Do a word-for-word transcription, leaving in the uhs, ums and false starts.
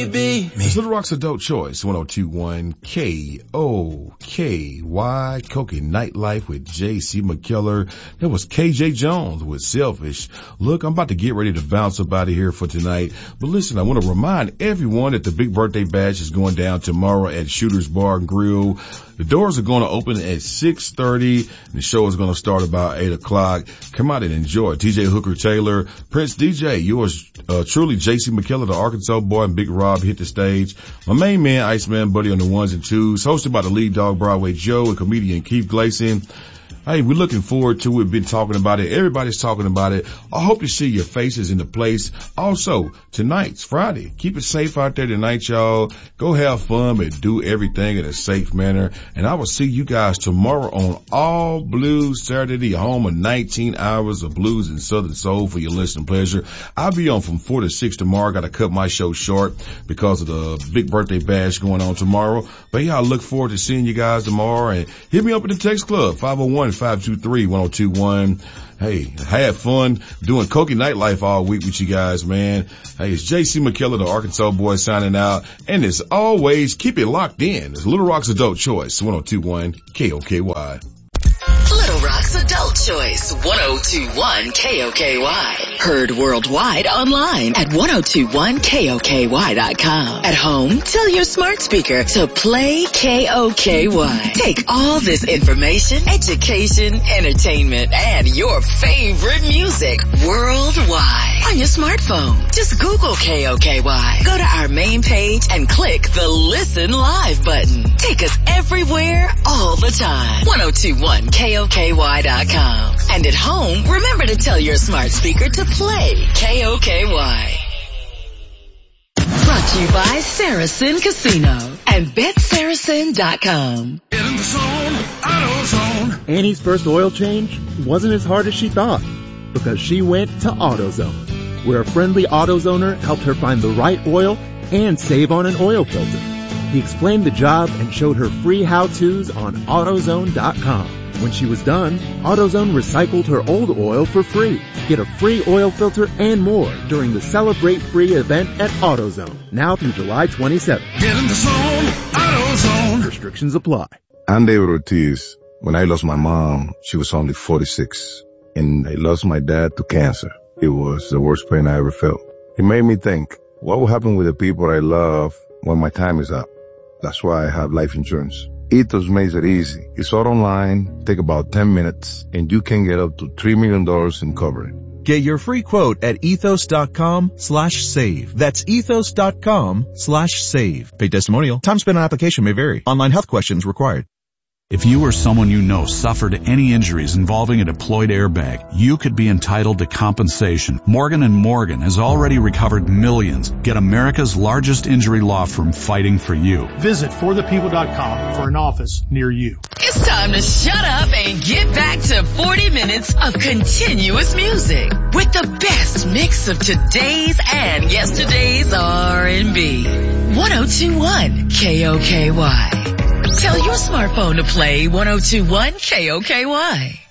be. It's Little Rock's Adult Choice, one oh two point one K O K Y, Cokie Nightlife with J C McKellar. That was K J Jones with Selfish. Look, I'm about to get ready to bounce up out of here for tonight. But listen, I want to remind everyone that the big birthday bash is going down tomorrow at Shooter's Bar and Grill. The doors are going to open at six thirty, and the show is going to start about eight o'clock. Come out and enjoy. T J Hooker Taylor, Prince D J, yours uh, truly, J C McKellar, the Arkansas boy, and Big Rob hit the stage. My main man, Iceman Buddy on the ones and twos, hosted by the lead dog Broadway Joe and comedian Keith Gleason. Hey, we're looking forward to it. We've been talking about it. Everybody's talking about it. I hope to see your faces in the place. Also, tonight's Friday. Keep it safe out there tonight, y'all. Go have fun, but do everything in a safe manner. And I will see you guys tomorrow on All Blues Saturday, home of nineteen hours of blues and Southern soul for your listening pleasure. I'll be on from four to six tomorrow. Got to cut my show short because of the big birthday bash going on tomorrow. But yeah, I look forward to seeing you guys tomorrow. And hit me up at the text club, five oh one, five two three, one oh two one. Hey, I had fun doing Cokie Nightlife all week with you guys, man. Hey, it's J C McKellar, the Arkansas boy, signing out. And as always, keep it locked in. It's Little Rock's Adult Choice, one oh two point one K O K Y. Little Rock's Adult Choice, one oh two point one K O K Y. Heard worldwide online at ten twenty-one K O K Y dot com. At home, tell your smart speaker to play K O K Y. Take all this information, education, entertainment, and your favorite music worldwide on your smartphone. Just Google K O K Y. Go to our main page and click the Listen Live button. Take us everywhere, all the time. ten twenty-one K O K Y dot com. And at home, remember to tell your smart speaker to play K O K Y. Brought to you by Saracen Casino and Bet Saracen dot com. Get in the zone, AutoZone. Annie's first oil change wasn't as hard as she thought because she went to AutoZone, where a friendly AutoZoner helped her find the right oil and save on an oil filter. He explained the job and showed her free how-tos on AutoZone dot com. When she was done, AutoZone recycled her old oil for free. Get a free oil filter and more during the Celebrate Free event at AutoZone, now through July twenty-seventh. Get in the zone, AutoZone. Restrictions apply. I'm David Ortiz. When I lost my mom, she was only forty-six, and I lost my dad to cancer. It was the worst pain I ever felt. It made me think, what will happen with the people I love when my time is up? That's why I have life insurance. Ethos makes it easy. It's all online, take about ten minutes, and you can get up to three million dollars in coverage. Get your free quote at ethos dot com slash save. That's ethos dot com slash save. Paid testimonial. Time spent on application may vary. Online health questions required. If you or someone you know suffered any injuries involving a deployed airbag, you could be entitled to compensation. Morgan and Morgan has already recovered millions. Get America's largest injury law firm fighting for you. Visit for the people dot com for an office near you. It's time to shut up and get back to forty minutes of continuous music with the best mix of today's and yesterday's R and B. ten twenty-one K O K Y. Tell your smartphone to play ten twenty-one K O K Y.